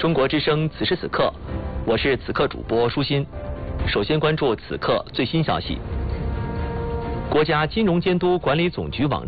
中国之声此时此刻，我是此刻主播舒心。首先关注此刻最新消息。国家金融监督管理总局网